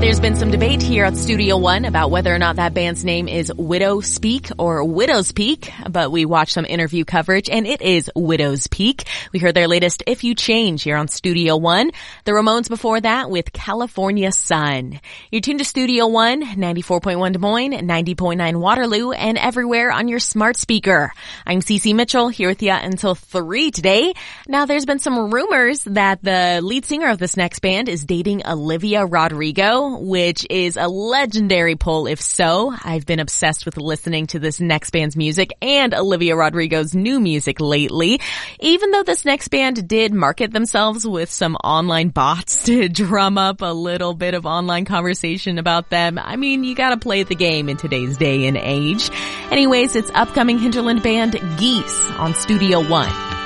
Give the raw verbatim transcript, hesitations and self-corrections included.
There's been some debate here at Studio One about whether or not that band's name is Widow Speak or Widow's Peak, but we watched some interview coverage and it is Widow's Peak. We heard their latest If You Change here on Studio One. The Ramones before that with California Sun. You're tuned to Studio One, ninety-four point one Des Moines, ninety point nine Waterloo, and everywhere on your smart speaker. I'm Cece Mitchell here with you until three today. Now there's been some rumors that the lead singer of this next band is dating Olivia Rodrigo, which is a legendary pull if so. I've been obsessed with listening to this next band's music and Olivia Rodrigo's new music lately. Even though this next band did market themselves with some online bots to drum up a little bit of online conversation about them, I mean, you gotta play the game in today's day and age. Anyways, it's upcoming hinterland band Geese on Studio One.